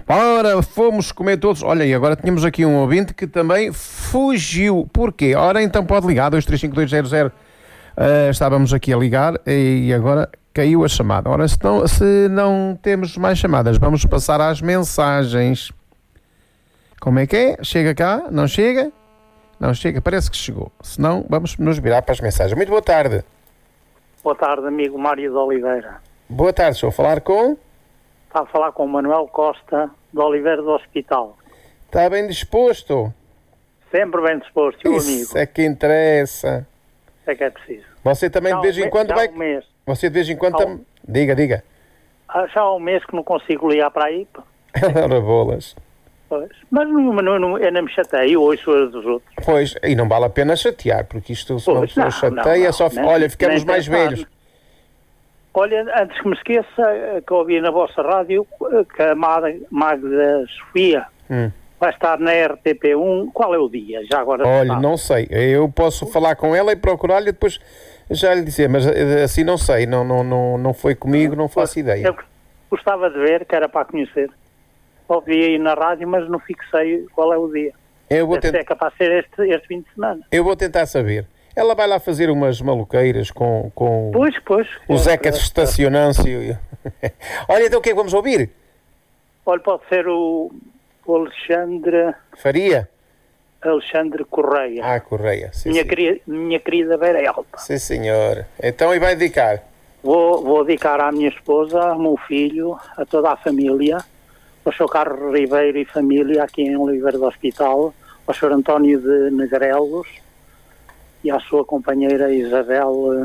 Ora, fomos comer todos. Olha, e agora tínhamos aqui um ouvinte que também fugiu. Porquê? Ora, então pode ligar, 235-200. Estávamos aqui a ligar e agora caiu a chamada. Ora, se não temos mais chamadas, vamos passar às mensagens. Como é que é? Chega cá? Não chega? Não chega, parece que chegou. Se não, vamos nos virar para as mensagens. Muito boa tarde. Boa tarde, amigo Mário de Oliveira. Boa tarde, estou a falar com... Está a falar com o Manuel Costa de Oliveira do Hospital. Está bem disposto? Sempre bem disposto, meu amigo. Isso é que interessa. É que é preciso. Você também de vez em quando vai... Você de vez em quando... Diga. Já há um mês que não consigo ligar para aí. Ora bolas. Pois. Mas eu não me chateio, ouço as dos outros. Pois, e não vale a pena chatear, porque isto se uma pessoa chateia, só... Olha, ficamos mais velhos. Olha, antes que me esqueça, que eu ouvi na vossa rádio que a Magda Sofia vai estar na RTP1. Qual é o dia? Já agora. Olha, não sei. Eu posso falar com ela e procurar-lhe depois já lhe dizer, mas assim não sei. Não foi comigo, não faço ideia. Eu gostava de ver, que era para conhecer. Ouvi aí na rádio, mas não fixei qual é o dia. É capaz de ser este fim de semana. Eu vou tentar saber. Ela vai lá fazer umas maluqueiras com pois, o Zeca de estacionância. Olha, então o que é que vamos ouvir? Olha, pode ser o Alexandre... Faria? Alexandre Correia. Ah, Correia. Sim, minha querida Beira Alta. Sim, senhor. Então, e vai dedicar? Vou dedicar à minha esposa, ao meu filho, a toda a família, ao Sr. Carlos Ribeiro e família aqui em Oliveira do Hospital, ao Sr. António de Negrelos, e à sua companheira Isabel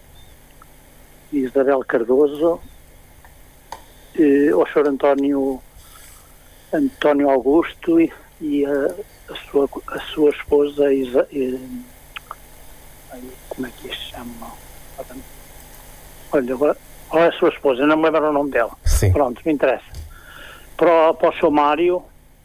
Cardoso, ao Sr. António Augusto e a sua esposa como é que se chama? Olha, agora a sua esposa, não me lembro o nome dela. Sim. Pronto, me interessa. Para o Sr. Mário,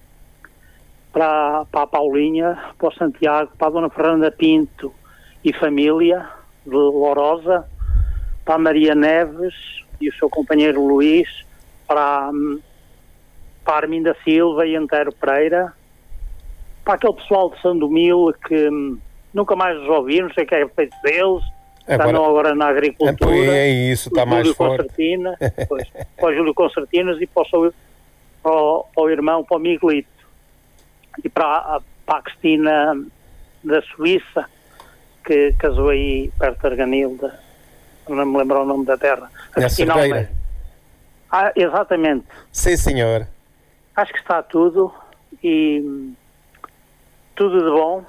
para a Paulinha, para o Santiago, para a Dona Fernanda Pinto e família de Lourosa, para a Maria Neves e o seu companheiro Luís, para a Arminda Silva e Antero Pereira, para aquele pessoal de Sandomil que nunca mais os ouvi, não sei o que é feito deles, estão agora na agricultura. É isso, está mais forte. Para o Júlio Concertinas e para o irmão, para o Miguelito. E para a Cristina da Suíça, que casou aí perto de Arganilda, não me lembro o nome da terra. Na Cerveira. Exatamente. Sim, senhor. Acho que está tudo e tudo de bom.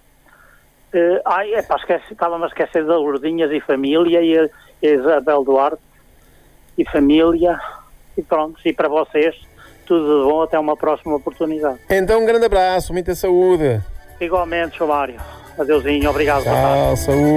Estava-me a esquecer das Lourdinhas e família e a Isabel Duarte e família e pronto. E para vocês, tudo de bom, até uma próxima oportunidade. Então um grande abraço, muita saúde. Igualmente, Sr. Mário. Adeusinho, obrigado. Tchau, saúde.